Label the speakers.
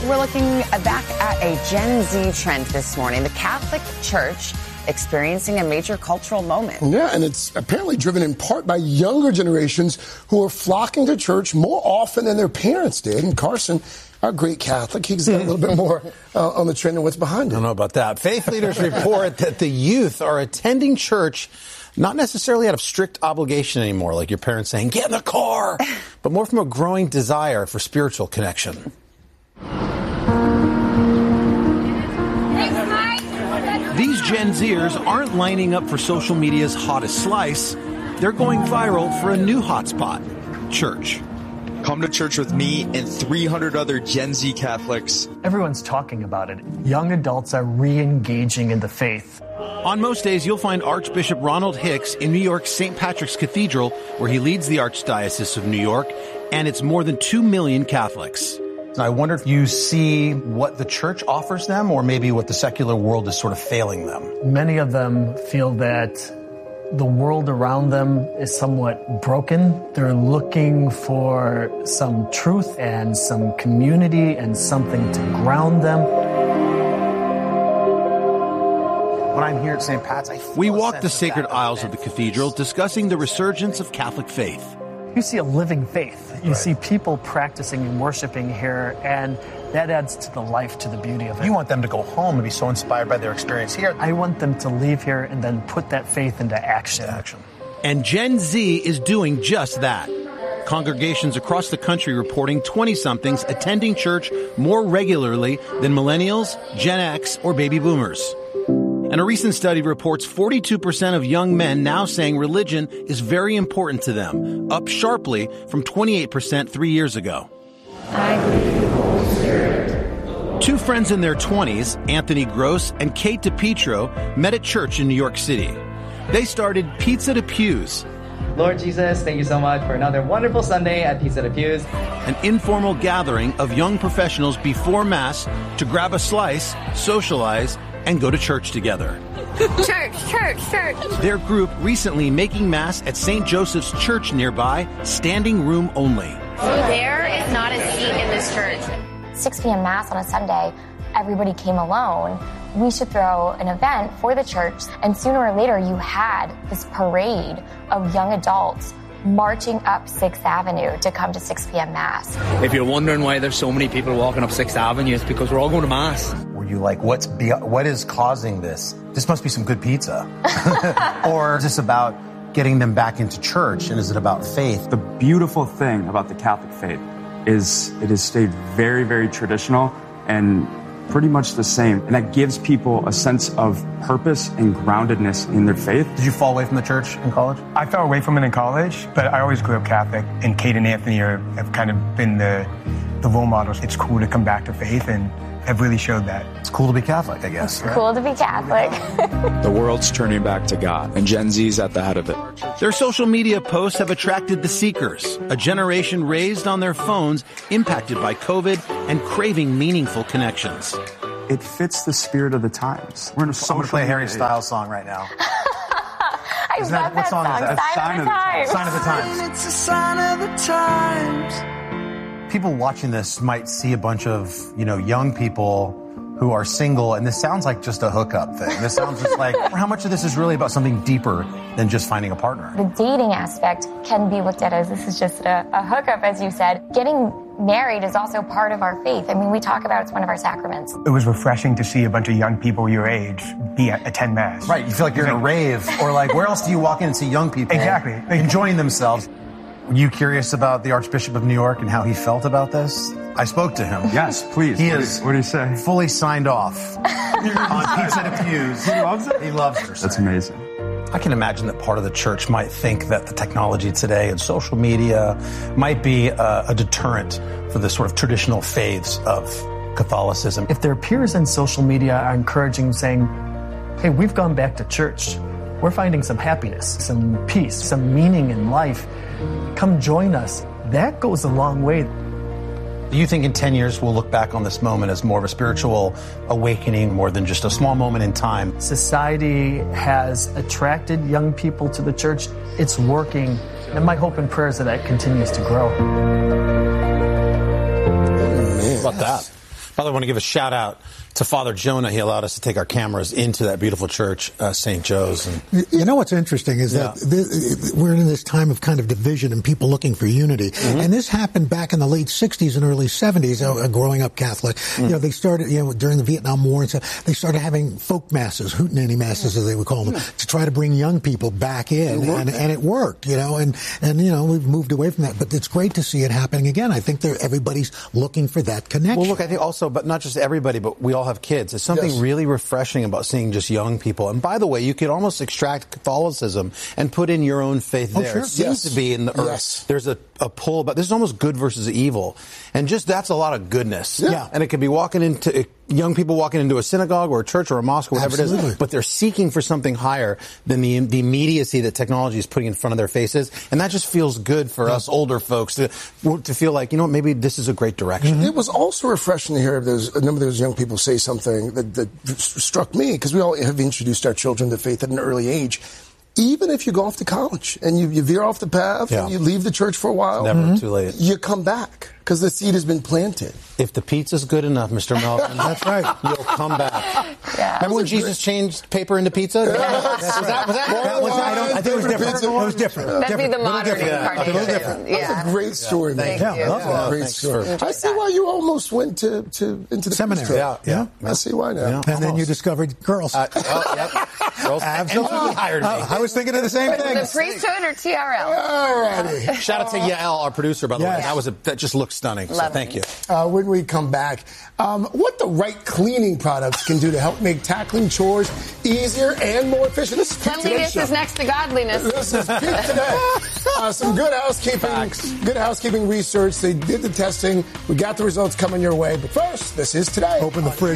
Speaker 1: we're looking back at a Gen Z trend this morning. The Catholic Church experiencing a major cultural moment.
Speaker 2: Yeah, and it's apparently driven in part by younger generations who are flocking to church more often than their parents did. And Carson, our great Catholic, he's got a little bit more on the trend and what's behind it.
Speaker 3: I don't know about that. Faith leaders report that the youth are attending church not necessarily out of strict obligation anymore, like your parents saying, get in the car, but more from a growing desire for spiritual connection. These Gen Zers aren't lining up for social media's hottest slice. They're going viral for a new hotspot, church.
Speaker 4: Come to church with me and 300 other Gen Z Catholics.
Speaker 5: Everyone's talking about it. Young adults are re-engaging in the faith.
Speaker 3: On most days, you'll find Archbishop Ronald Hicks in New York's St. Patrick's Cathedral, where he leads the Archdiocese of New York, and it's more than 2 million Catholics. I wonder if you see what the church offers them, or maybe what the secular world is sort of failing them.
Speaker 5: Many of them feel that the world around them is somewhat broken. They're looking for some truth and some community and something to ground them.
Speaker 3: When I'm here at St. Pat's, we walk the sacred aisles of the cathedral discussing the resurgence of Catholic faith.
Speaker 5: You see a living faith. You see people practicing and worshiping here, and that adds to the life, to the beauty of it.
Speaker 3: You want them to go home and be so inspired by their experience here.
Speaker 5: I want them to leave here and then put that faith into action.
Speaker 3: And Gen Z is doing just that. Congregations across the country reporting 20-somethings attending church more regularly than millennials, Gen X, or baby boomers. And a recent study reports 42% of young men now saying religion is very important to them, up sharply from 28% 3 years ago.
Speaker 6: I believe the Holy Spirit.
Speaker 3: Two friends in their 20s, Anthony Gross and Kate DiPietro, met at church in New York City. They started Pizza to Pews.
Speaker 7: Lord Jesus, thank you so much for another wonderful Sunday at Pizza to Pews.
Speaker 3: An informal gathering of young professionals before Mass to grab a slice, socialize, and go to church together.
Speaker 6: Church.
Speaker 3: Their group recently making Mass at St. Joseph's Church nearby, standing room only.
Speaker 6: There is not a seat in this church.
Speaker 8: 6 p.m. Mass on a Sunday, everybody came alone. We should throw an event for the church, and sooner or later you had this parade of young adults marching up 6th Avenue to come to 6 p.m. Mass.
Speaker 9: If you're wondering why there's so many people walking up 6th Avenue, it's because we're all going to Mass.
Speaker 3: Were you like, what is causing this? This must be some good pizza. Or is this about getting them back into church, and is it about faith?
Speaker 10: The beautiful thing about the Catholic faith is it has stayed very, very traditional and pretty much the same. And that gives people a sense of purpose and groundedness in their faith.
Speaker 3: Did you fall away from the church in college?
Speaker 11: I fell away from it in college, but I always grew up Catholic. And Kate and Anthony have kind of been the role models. It's cool to come back to faith, and have really showed that.
Speaker 3: It's cool to be Catholic, I guess.
Speaker 8: It's cool to be Catholic.
Speaker 4: The world's turning back to God, and Gen Z's at the head of it.
Speaker 3: Their social media posts have attracted the seekers, a generation raised on their phones, impacted by COVID, and craving meaningful connections.
Speaker 10: It fits the spirit of the times. We're in a social
Speaker 3: I'm going to play a Harry
Speaker 10: age.
Speaker 3: Styles song right now.
Speaker 8: I love that song. Sign of the Times.
Speaker 3: Sign of the Times.
Speaker 12: It's a sign of the times.
Speaker 3: People watching this might see a bunch of, young people who are single, and this sounds like just a hookup thing. This sounds just like, how much of this is really about something deeper than just finding a partner?
Speaker 8: The dating aspect can be looked at as this is just a hookup, as you said. Getting married is also part of our faith. I mean, we talk about it's one of our sacraments.
Speaker 11: It was refreshing to see a bunch of young people your age attend Mass.
Speaker 3: Right, you feel like you're in a rave, or like, where else do you walk in and see young people enjoying themselves? Were you curious about the Archbishop of New York and how he felt about this? I spoke to him.
Speaker 10: Yes, please.
Speaker 3: What
Speaker 10: did he say?
Speaker 3: Fully signed off on Pizza to Pews.
Speaker 10: He loves it?
Speaker 3: He loves it.
Speaker 10: That's amazing.
Speaker 3: I can imagine that part of the church might think that the technology today and social media might be a deterrent for the sort of traditional faiths of Catholicism.
Speaker 5: If their peers in social media are encouraging, saying, hey, we've gone back to church, we're finding some happiness, some peace, some meaning in life, come join us, that goes a long way.
Speaker 3: Do you think in 10 years we'll look back on this moment as more of a spiritual awakening, more than just a small moment in time?
Speaker 5: Society has attracted young people to the church. It's working. And my hope and prayer is that continues to grow.
Speaker 3: How about that? By the way, I want to give a shout out to Father Jonah. He allowed us to take our cameras into that beautiful church, St. Joe's. And
Speaker 13: you know what's interesting is that we're in this time of kind of division and people looking for unity. Mm-hmm. And this happened back in the late 60s and early 70s, growing up Catholic. Mm-hmm. You know, they started, during the Vietnam War and stuff, they started having folk masses, hootenanny masses as they would call them, to try to bring young people back in. And it worked, and we've moved away from that. But it's great to see it happening again. I think everybody's looking for that connection.
Speaker 3: Well, look, I think also, but not just everybody, but we all have kids. There's something really refreshing about seeing just young people. And by the way, you could almost extract Catholicism and put in your own faith there. Sure. It seems to be in the earth. Yes. There's a pull, but this is almost good versus evil. And just that's a lot of goodness. Yeah. And it could be young people walking into a synagogue or a church or a mosque or whatever it is, but they're seeking for something higher than the immediacy that technology is putting in front of their faces. And that just feels good for us older folks to feel like, maybe this is a great direction.
Speaker 2: Mm-hmm. It was also refreshing to hear a number of those young people say something that struck me, because we all have introduced our children to faith at an early age. Even if you go off to college and you veer off the path and you leave the church for a while,
Speaker 3: never too late.
Speaker 2: You come back because the seed has been planted.
Speaker 3: If the pizza's good enough, Mr. Melvin,
Speaker 13: that's right.
Speaker 3: You'll come back. Yeah. Remember when Jesus changed paper into pizza?
Speaker 13: I think it was different. It was different.
Speaker 1: That'd be the modern incarnation.
Speaker 2: That's a great story, man.
Speaker 1: Thank you.
Speaker 2: Great story. I see why you almost went into the
Speaker 13: seminary.
Speaker 2: Yeah. I see why now.
Speaker 13: And then you discovered girls.
Speaker 3: Girls
Speaker 13: absolutely
Speaker 3: hired me.
Speaker 13: I was thinking of the same thing.
Speaker 1: The priesthood or TRL?
Speaker 2: All righty.
Speaker 3: Shout out to Yael, our producer, by the way. That just looks stunning. So thank you.
Speaker 2: When we come back, what the right cleaning products can do to help make tackling chores easier and more efficient. This is
Speaker 1: Cleanliness is next to godliness.
Speaker 2: This is Peak Today. Some good housekeeping research. They did the testing. We got the results coming your way. But first, this is Today.
Speaker 13: Open the fridge.